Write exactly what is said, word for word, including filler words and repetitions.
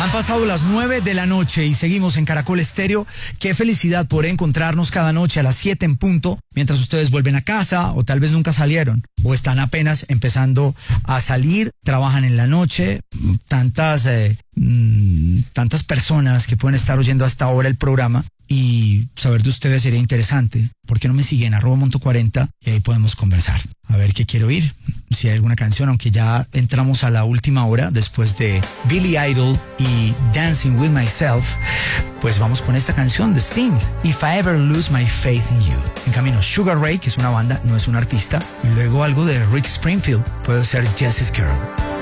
Han pasado las nueve de la noche y seguimos en Caracol Estéreo. Qué felicidad poder encontrarnos cada noche a las siete en punto, mientras ustedes vuelven a casa o tal vez nunca salieron o están apenas empezando a salir, trabajan en la noche. Tantas, eh, mmm, tantas personas que pueden estar oyendo hasta ahora el programa. Y saber de ustedes sería interesante. ¿Por qué no me siguen? Arroba Monto cuarenta y ahí podemos conversar. A ver qué quiero oír. Si hay alguna canción, aunque ya entramos a la última hora después de Billy Idol y Dancing With Myself, pues vamos con esta canción de Sting, If I Ever Lose My Faith in You. En camino Sugar Ray, que es una banda, no es un artista. Y luego algo de Rick Springfield, puede ser Jessie's Girl.